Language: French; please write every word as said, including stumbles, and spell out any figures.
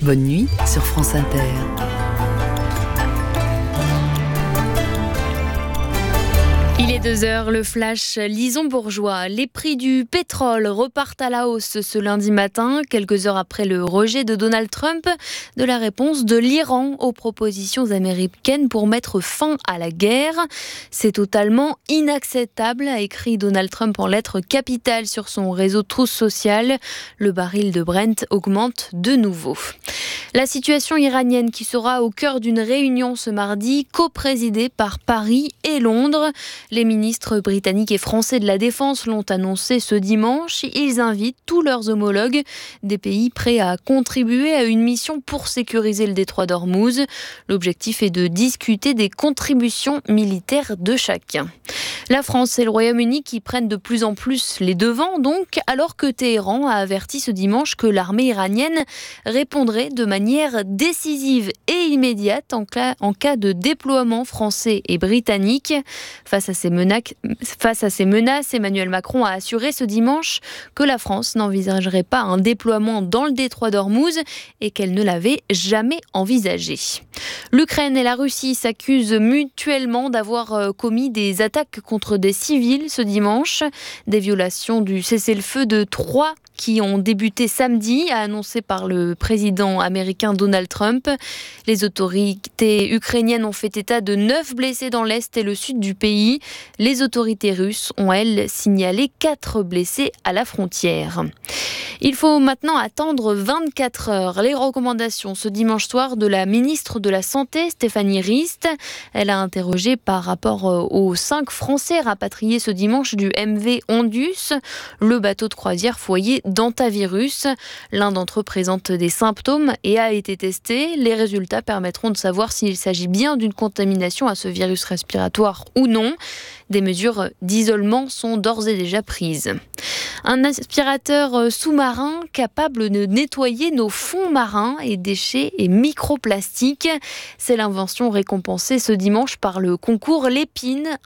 Bonne nuit sur France Inter. Il est deux heures, le flash Lison Bourgeois. Les prix du pétrole repartent à la hausse ce lundi matin, quelques heures après le rejet de Donald Trump de la réponse de l'Iran aux propositions américaines pour mettre fin à la guerre. C'est totalement inacceptable, a écrit Donald Trump en lettres capitales sur son réseau Truth Social. Le baril de Brent augmente de nouveau. La situation iranienne qui sera au cœur d'une réunion ce mardi, coprésidée par Paris et Londres. Les ministres britanniques et français de la Défense l'ont annoncé ce dimanche. Ils invitent tous leurs homologues des pays prêts à contribuer à une mission pour sécuriser le détroit d'Ormuz. L'objectif est de discuter des contributions militaires de chacun. La France et le Royaume-Uni qui prennent de plus en plus les devants, donc, alors que Téhéran a averti ce dimanche que l'armée iranienne répondrait de manière décisive et immédiate en cas, en cas de déploiement français et britannique. Face à ces menaces, face à ces menaces, Emmanuel Macron a assuré ce dimanche que la France n'envisagerait pas un déploiement dans le détroit d'Ormuz et qu'elle ne l'avait jamais envisagé. L'Ukraine et la Russie s'accusent mutuellement d'avoir commis des attaques contre des civils ce dimanche. Des violations du cessez-le-feu de trois qui ont débuté samedi, a annoncé par le président américain Donald Trump. Les autorités ukrainiennes ont fait état de neuf blessés dans l'est et le sud du pays. Les autorités russes ont, elles, signalé quatre blessés à la frontière. Il faut maintenant attendre vingt-quatre heures. Les recommandations ce dimanche soir de la ministre de la Santé, Stéphanie Rist. Elle a interrogé par rapport aux cinq Français rapatriés ce dimanche du M V Ondus, le bateau de croisière foyer d'Antavirus. L'un d'entre eux présente des symptômes et a été testé. Les résultats permettront de savoir s'il s'agit bien d'une contamination à ce virus respiratoire ou non. Des mesures d'isolement sont d'ores et déjà prises. Un aspirateur sous-marin capable de nettoyer nos fonds marins et déchets et microplastiques. C'est l'invention récompensée ce dimanche par le concours Lépine,